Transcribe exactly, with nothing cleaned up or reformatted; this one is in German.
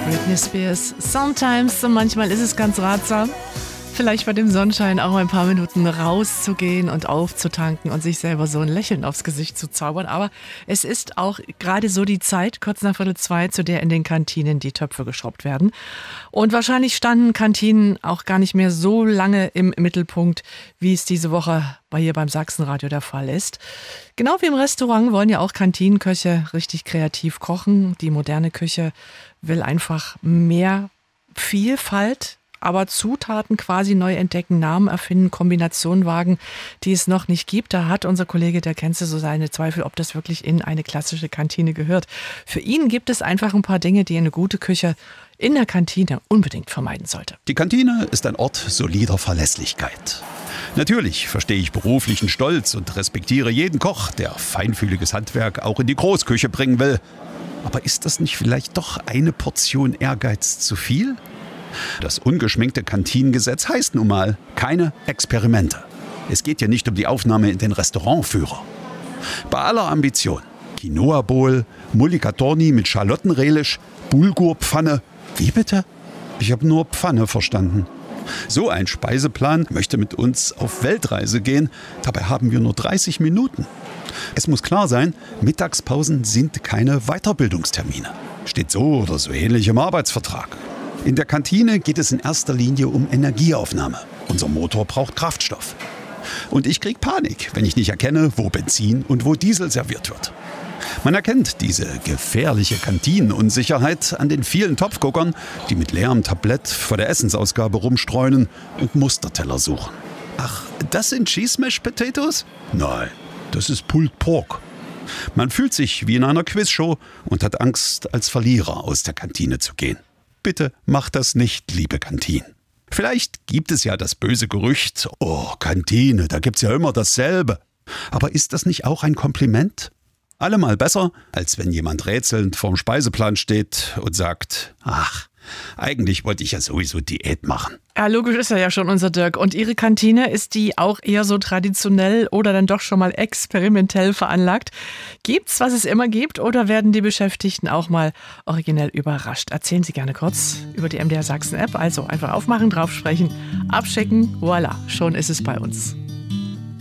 Britney Spears. Sometimes, und manchmal ist es ganz ratsam, vielleicht bei dem Sonnenschein auch ein paar Minuten rauszugehen und aufzutanken und sich selber so ein Lächeln aufs Gesicht zu zaubern. Aber es ist auch gerade so die Zeit, kurz nach Viertel zwei, zu der in den Kantinen die Töpfe geschrubbt werden. Und wahrscheinlich standen Kantinen auch gar nicht mehr so lange im Mittelpunkt, wie es diese Woche bei hier beim Sachsenradio der Fall ist. Genau wie im Restaurant wollen ja auch Kantinenköche richtig kreativ kochen. Die moderne Küche will einfach mehr Vielfalt, aber Zutaten quasi neu entdecken, Namen erfinden, Kombinationen wagen, die es noch nicht gibt. Da hat unser Kollege, der kennt so seine Zweifel, ob das wirklich in eine klassische Kantine gehört. Für ihn gibt es einfach ein paar Dinge, die eine gute Küche in der Kantine unbedingt vermeiden sollte. Die Kantine ist ein Ort solider Verlässlichkeit. Natürlich verstehe ich beruflichen Stolz und respektiere jeden Koch, der feinfühliges Handwerk auch in die Großküche bringen will. Aber ist das nicht vielleicht doch eine Portion Ehrgeiz zu viel? Das ungeschminkte Kantinengesetz heißt nun mal keine Experimente. Es geht ja nicht um die Aufnahme in den Restaurantführer. Bei aller Ambition. Quinoa Bowl, Mulligatawny mit Schalottenrelish, Bulgurpfanne. Wie bitte? Ich habe nur Pfanne verstanden. So ein Speiseplan möchte mit uns auf Weltreise gehen. Dabei haben wir nur dreißig Minuten. Es muss klar sein, Mittagspausen sind keine Weiterbildungstermine. Steht so oder so ähnlich im Arbeitsvertrag. In der Kantine geht es in erster Linie um Energieaufnahme. Unser Motor braucht Kraftstoff. Und ich krieg Panik, wenn ich nicht erkenne, wo Benzin und wo Diesel serviert wird. Man erkennt diese gefährliche Kantinenunsicherheit an den vielen Topfguckern, die mit leerem Tablett vor der Essensausgabe rumstreunen und Musterteller suchen. Ach, das sind Cheese Mashed Potatoes? Nein, das ist Pulled Pork. Man fühlt sich wie in einer Quizshow und hat Angst, als Verlierer aus der Kantine zu gehen. Bitte macht das nicht, liebe Kantinen. Vielleicht gibt es ja das böse Gerücht, oh, Kantine, da gibt's ja immer dasselbe. Aber ist das nicht auch ein Kompliment? Allemal besser, als wenn jemand rätselnd vorm Speiseplan steht und sagt, ach, eigentlich wollte ich ja sowieso Diät machen. Ja, logisch ist er ja schon, unser Dirk. Und Ihre Kantine, ist die auch eher so traditionell oder dann doch schon mal experimentell veranlagt? Gibt's, was es immer gibt, oder werden die Beschäftigten auch mal originell überrascht? Erzählen Sie gerne kurz über die M D R Sachsen App. Also einfach aufmachen, drauf sprechen, abschicken, voilà, schon ist es bei uns.